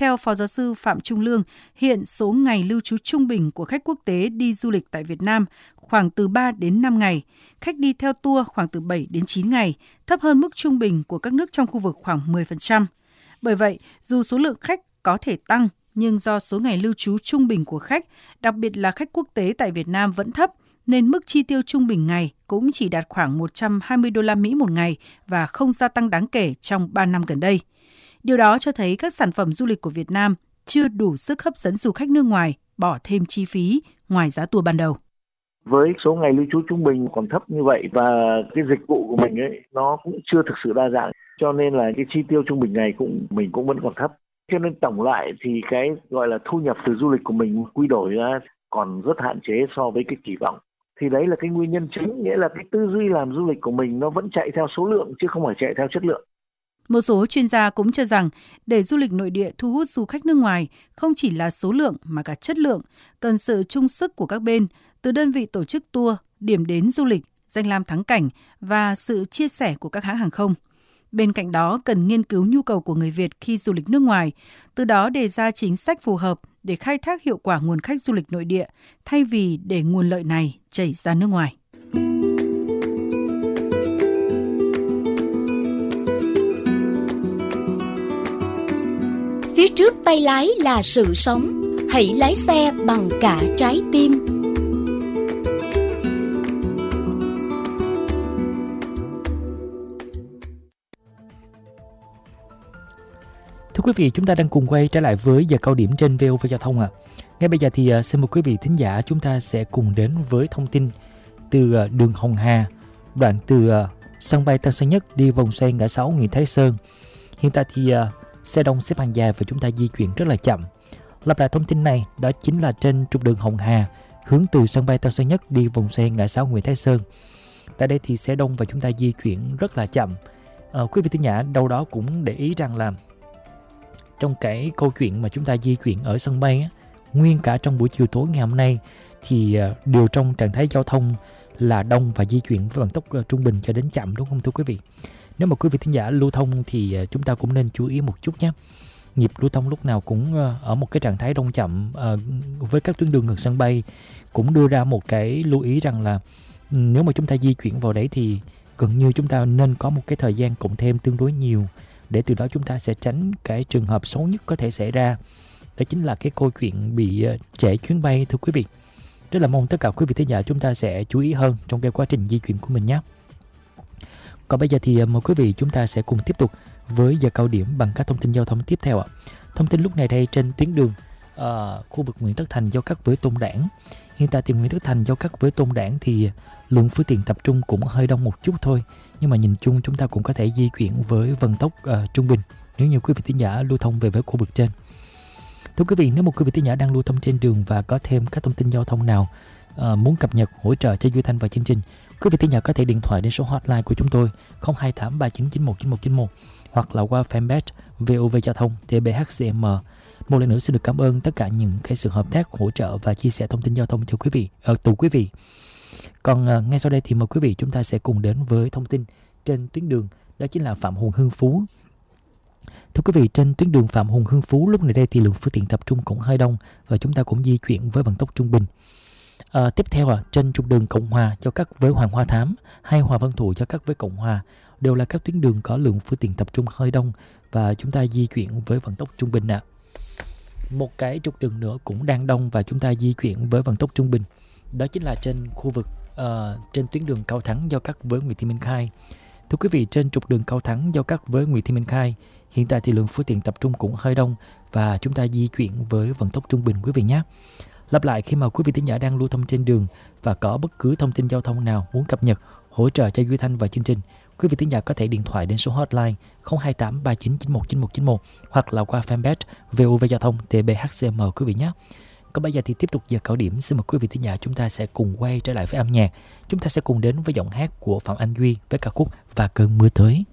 Theo Phó Giáo sư Phạm Trung Lương, hiện số ngày lưu trú trung bình của khách quốc tế đi du lịch tại Việt Nam khoảng từ 3 đến 5 ngày, khách đi theo tour khoảng từ 7 đến 9 ngày, thấp hơn mức trung bình của các nước trong khu vực khoảng 10%. Bởi vậy, dù số lượng khách có thể tăng, nhưng do số ngày lưu trú trung bình của khách, đặc biệt là khách quốc tế tại Việt Nam vẫn thấp, nên mức chi tiêu trung bình ngày cũng chỉ đạt khoảng 120 đô la Mỹ một ngày và không gia tăng đáng kể trong 3 năm gần đây. Điều đó cho thấy các sản phẩm du lịch của Việt Nam chưa đủ sức hấp dẫn du khách nước ngoài bỏ thêm chi phí ngoài giá tour ban đầu. Với số ngày lưu trú trung bình còn thấp như vậy và cái dịch vụ của mình ấy nó cũng chưa thực sự đa dạng, cho nên là cái chi tiêu trung bình ngày mình cũng vẫn còn thấp. Cho nên tổng lại thì cái gọi là thu nhập từ du lịch của mình quy đổi ra còn rất hạn chế so với cái kỳ vọng. Thì đấy là cái nguyên nhân chính, nghĩa là cái tư duy làm du lịch của mình nó vẫn chạy theo số lượng chứ không phải chạy theo chất lượng. Một số chuyên gia cũng cho rằng để du lịch nội địa thu hút du khách nước ngoài không chỉ là số lượng mà cả chất lượng, cần sự chung sức của các bên, từ đơn vị tổ chức tour, điểm đến du lịch, danh lam thắng cảnh và sự chia sẻ của các hãng hàng không. Bên cạnh đó, cần nghiên cứu nhu cầu của người Việt khi du lịch nước ngoài, từ đó đề ra chính sách phù hợp để khai thác hiệu quả nguồn khách du lịch nội địa, thay vì để nguồn lợi này chảy ra nước ngoài. Phía trước tay lái là sự sống, hãy lái xe bằng cả trái tim. Thưa quý vị, chúng ta đang cùng quay trở lại với giờ cao điểm trên VOV Giao thông ạ. Ngay bây giờ thì xin mời quý vị thính giả chúng ta sẽ cùng đến với thông tin từ đường Hồng Hà, đoạn từ sân bay Tân Sơn Nhất đi vòng xoay ngã 6 Nguyễn Thái Sơn. Hiện tại thì xe đông xếp hàng dài và chúng ta di chuyển rất là chậm. Lặp lại thông tin này, đó chính là trên trục đường Hồng Hà hướng từ sân bay Tân Sơn Nhất đi vòng xoay ngã 6 Nguyễn Thái Sơn. Tại đây thì xe đông và chúng ta di chuyển rất là chậm. Quý vị thính giả đâu đó cũng để ý rằng là trong cái câu chuyện mà chúng ta di chuyển ở sân bay á, nguyên cả trong buổi chiều tối ngày hôm nay thì đều trong trạng thái giao thông là đông và di chuyển với vận tốc trung bình cho đến chậm, đúng không thưa quý vị? Nếu mà quý vị thính giả lưu thông thì chúng ta cũng nên chú ý một chút nhé. Nhịp lưu thông lúc nào cũng ở một cái trạng thái đông chậm. Với các tuyến đường gần sân bay cũng đưa ra một cái lưu ý rằng là nếu mà chúng ta di chuyển vào đấy thì gần như chúng ta nên có một cái thời gian cộng thêm tương đối nhiều, để từ đó chúng ta sẽ tránh cái trường hợp xấu nhất có thể xảy ra. Đó chính là cái câu chuyện bị trễ chuyến bay, thưa quý vị. Rất là mong tất cả quý vị thính giả chúng ta sẽ chú ý hơn trong cái quá trình di chuyển của mình nhé. Còn bây giờ thì mời quý vị chúng ta sẽ cùng tiếp tục với giờ cao điểm bằng các thông tin giao thông tiếp theo ạ. Thông tin lúc này đây trên tuyến đường khu vực Nguyễn Tất Thành giao cắt với Tôn Đản. Hiện tại thì Nguyễn Tất Thành giao cắt với Tôn Đản thì lượng phương tiện tập trung cũng hơi đông một chút thôi, nhưng mà nhìn chung chúng ta cũng có thể di chuyển với vận tốc trung bình nếu như quý vị thính giả lưu thông về với khu vực trên. Thưa quý vị, nếu một quý vị thính giả đang lưu thông trên đường và có thêm các thông tin giao thông nào muốn cập nhật hỗ trợ cho Duy Thanh và chương trình, quý vị thính giả có thể điện thoại đến số hotline của chúng tôi 028 3991 9191 hoặc là qua fanpage VOV Giao thông TBHCM. Một lần nữa xin được cảm ơn tất cả những cái sự hợp tác, hỗ trợ và chia sẻ thông tin giao thông cho quý vị, từ quý vị. Còn ngay sau đây thì mời quý vị chúng ta sẽ cùng đến với thông tin trên tuyến đường, đó chính là Phạm Hùng Hưng Phú. Thưa quý vị, trên tuyến đường Phạm Hùng Hưng Phú lúc này đây thì lượng phương tiện tập trung cũng hơi đông và chúng ta cũng di chuyển với vận tốc trung bình. Tiếp theo trên trục đường Cộng Hòa giao cắt với Hoàng Hoa Thám hay Hòa Văn Thụ giao cắt với Cộng Hòa đều là các tuyến đường có lượng phương tiện tập trung hơi đông và chúng ta di chuyển với vận tốc trung bình ạ. Một cái trục đường nữa cũng đang đông và chúng ta di chuyển với vận tốc trung bình, đó chính là trên khu vực trên tuyến đường Cao Thắng giao cắt với Nguyễn Thị Minh Khai. Thưa quý vị, trên trục đường Cao Thắng giao cắt với Nguyễn Thị Minh Khai, hiện tại thì lượng phương tiện tập trung cũng hơi đông và chúng ta di chuyển với vận tốc trung bình quý vị nhé. Lặp lại, khi mà quý vị thính giả đang lưu thông trên đường và có bất cứ thông tin giao thông nào muốn cập nhật, hỗ trợ cho Duy Thanh và chương trình, quý vị thính giả có thể điện thoại đến số hotline 028 3991 9191 hoặc là qua fanpage VOV Giao thông TBHCM quý vị nhé. Còn bây giờ thì tiếp tục giờ cao điểm, xin mời quý vị thính giả chúng ta sẽ cùng quay trở lại với âm nhạc. Chúng ta sẽ cùng đến với giọng hát của Phạm Anh Duy với ca khúc Và Cơn Mưa Tới.